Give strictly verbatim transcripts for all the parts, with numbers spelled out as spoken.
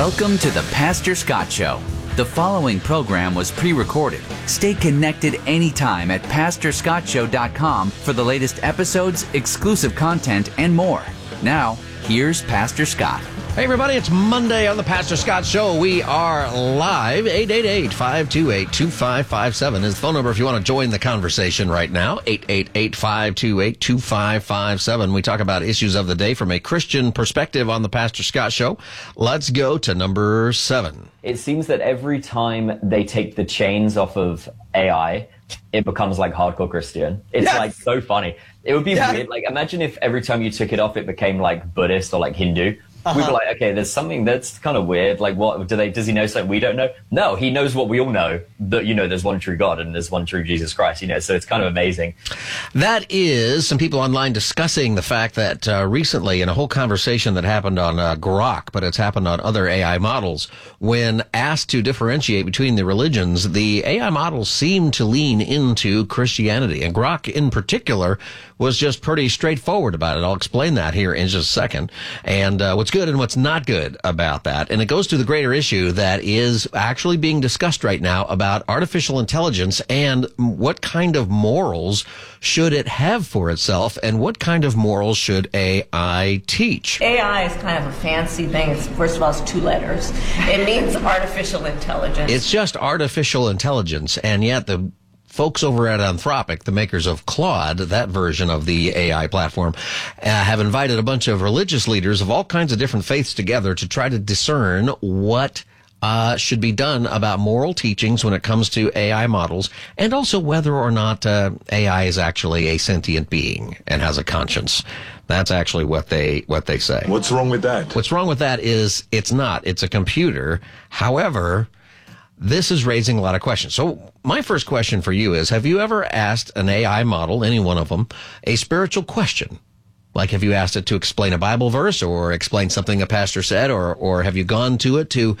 Welcome to the Pastor Scott Show. The following program was pre-recorded. Stay connected anytime at pastor scott show dot com for the latest episodes, exclusive content, and more. Now, here's Pastor Scott. Hey, everybody, it's Monday on the Pastor Scott Show. We are live. eight eight eight, five two eight, two five five seven is the phone number if you want to join the conversation right now. eight eight eight, five two eight, two five five seven. We talk about issues of the day from a Christian perspective on the Pastor Scott Show. Let's go to number seven. It seems that every time they take the chains off of A I, it becomes like hardcore Christian. It's yes. like so funny. It would be yeah. weird. Like, imagine if every time you took it off, it became like Buddhist or like Hindu. Uh-huh. We'd be like, okay, there's something that's kind of weird. Like, what do they? Does he know something we don't know? No, he knows what we all know. That, you know, there's one true God and there's one true Jesus Christ. You know, so it's kind of amazing. That is some people online discussing the fact that uh, recently, in a whole conversation that happened on uh, Grok, but it's happened on other A I models, when asked to differentiate between the religions, the A I models seem to lean into Christianity, and Grok in particular was just pretty straightforward about it. I'll explain that here in just a second, and uh, what's good and what's not good about that. And it goes to the greater issue that is actually being discussed right now about artificial intelligence and what kind of morals should it have for itself, and what kind of morals should A I teach. A I is kind of a fancy thing. It's, first of all, it's two letters. It means artificial intelligence. It's just artificial intelligence, and yet the folks over at Anthropic, the makers of Claude, that version of the A I platform, uh, have invited a bunch of religious leaders of all kinds of different faiths together to try to discern what uh should be done about moral teachings when it comes to A I models, and also whether or not uh, A I is actually a sentient being and has a conscience. That's actually what they what they say. What's wrong with that? What's wrong with that is it's not. It's a computer. However, this is raising a lot of questions. So my first question for you is, have you ever asked an A I model, any one of them, a spiritual question? Like, have you asked it to explain a Bible verse or explain something a pastor said, or or have you gone to it to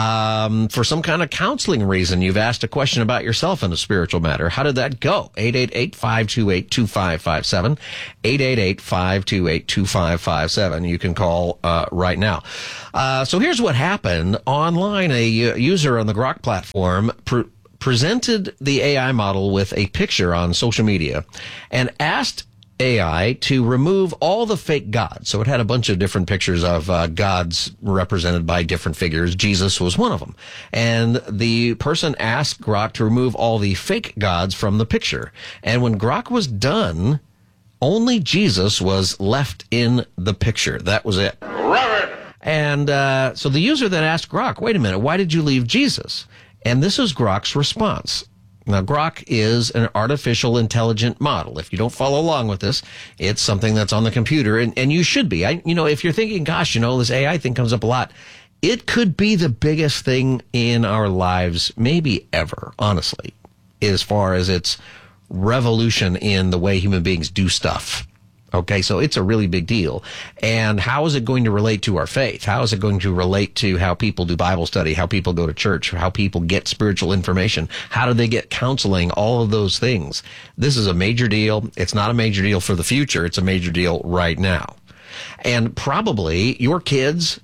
um for some kind of counseling reason? You've asked a question about yourself in a spiritual matter. How did that go? eight eight eight, five two eight, two five five seven. eight eight eight, five two eight, two five five seven. You can call uh right now. Uh so here's what happened. Online, a user on the Grok platform pre- presented the A I model with a picture on social media and asked A I to remove all the fake gods. So it had a bunch of different pictures of uh, gods represented by different figures. Jesus was one of them. And the person asked Grok to remove all the fake gods from the picture. And when Grok was done, only Jesus was left in the picture. That was it. Robert! And uh, so the user then asked Grok, wait a minute, why did you leave Jesus? And this is Grok's response. Now, Grok is an artificial intelligent model. If you don't follow along with this, it's something that's on the computer, and, and you should be. I, you know, if you're thinking, gosh, you know, this A I thing comes up a lot, it could be the biggest thing in our lives, maybe ever, honestly, as far as its revolution in the way human beings do stuff. Okay, so it's a really big deal. And how is it going to relate to our faith? How is it going to relate to how people do Bible study, how people go to church, how people get spiritual information? How do they get counseling? All of those things. This is a major deal. It's not a major deal for the future. It's a major deal right now. And probably your kids,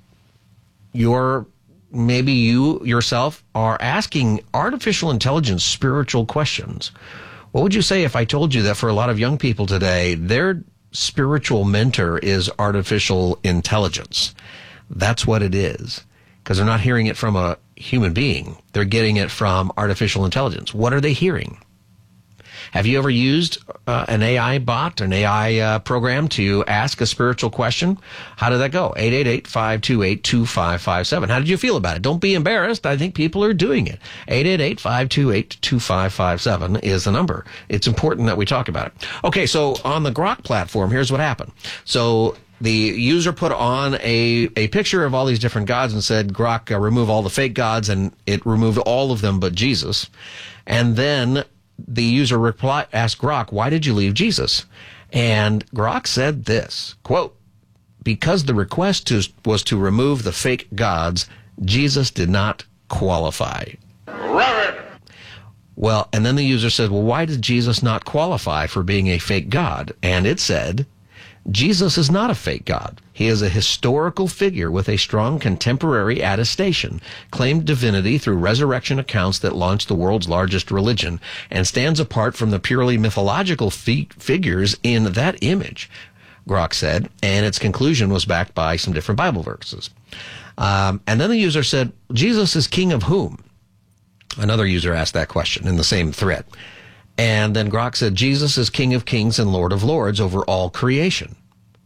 your maybe you yourself are asking artificial intelligence spiritual questions. What would you say if I told you that for a lot of young people today, they're spiritual mentor is artificial intelligence? That's what it is, because they're not hearing it from a human being. They're getting it from artificial intelligence. What are they hearing? Have you ever used uh, an A I bot, an A I uh, program to ask a spiritual question? How did that go? eight eight eight, five two eight, two five five seven. How did you feel about it? Don't be embarrassed. I think people are doing it. eight eight eight, five two eight, two five five seven is the number. It's important that we talk about it. Okay, so on the Grok platform, here's what happened. So the user put on a, a picture of all these different gods and said, Grok, uh, remove all the fake gods, and it removed all of them but Jesus. And then the user reply, asked Grok, why did you leave Jesus? And Grok said this, quote, because the request to, was to remove the fake gods, Jesus did not qualify. Robert! Well, and then the user said, well, why did Jesus not qualify for being a fake god? And it said, Jesus is not a fake God. He is a historical figure with a strong contemporary attestation, claimed divinity through resurrection accounts that launched the world's largest religion, and stands apart from the purely mythological fi- figures in that image, Grok said, and its conclusion was backed by some different Bible verses. Um, and then the user said, Jesus is king of whom? Another user asked that question in the same thread. And then Grok said, Jesus is King of Kings and Lord of Lords over all creation.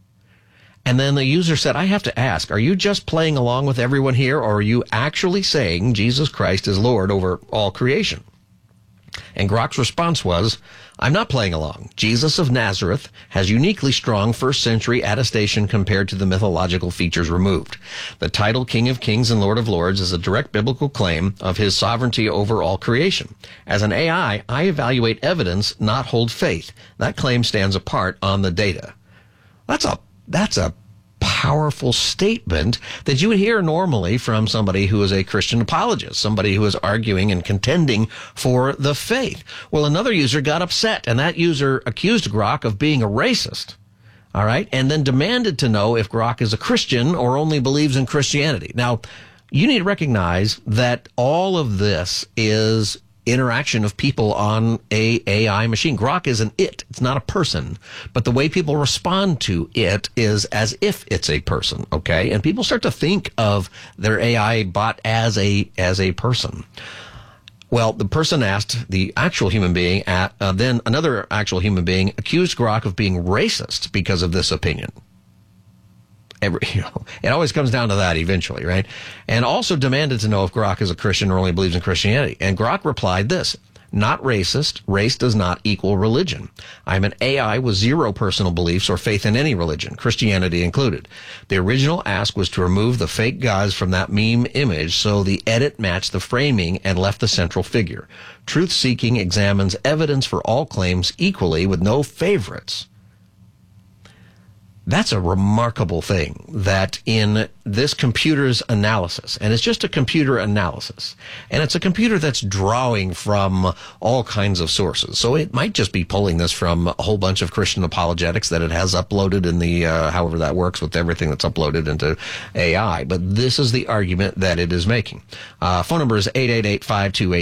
And then the user said, I have to ask, are you just playing along with everyone here, or are you actually saying Jesus Christ is Lord over all creation? And Grok's response was, I'm not playing along. Jesus of Nazareth has uniquely strong first century attestation compared to the mythological features removed. The title King of Kings and Lord of Lords is a direct biblical claim of his sovereignty over all creation. As an A I, I evaluate evidence, not hold faith. That claim stands apart on the data. That's a, that's a powerful statement that you would hear normally from somebody who is a Christian apologist, somebody who is arguing and contending for the faith. Well, another user got upset, and that user accused Grok of being a racist, all right, and then demanded to know if Grok is a Christian or only believes in Christianity. Now, you need to recognize that all of this is interaction of people on a AI machine. Grok is an it. It's not a person. But the way people respond to it is as if it's a person, okay? And people start to think of their A I bot as a as a person. Well, the person asked the actual human being, at, uh, then another actual human being accused Grok of being racist because of this opinion. Every, you know, it always comes down to that eventually, right? And also demanded to know if Grok is a Christian or only believes in Christianity. And Grok replied this, not racist. Race does not equal religion. I'm an A I with zero personal beliefs or faith in any religion, Christianity included. The original ask was to remove the fake gods from that meme image so the edit matched the framing and left the central figure. Truth-seeking examines evidence for all claims equally with no favorites. That's a remarkable thing that in this computer's analysis, and it's just a computer analysis, and it's a computer that's drawing from all kinds of sources. So it might just be pulling this from a whole bunch of Christian apologetics that it has uploaded in the, uh, however that works with everything that's uploaded into A I. But this is the argument that it is making. Uh, phone number is eight eight eight, five two eight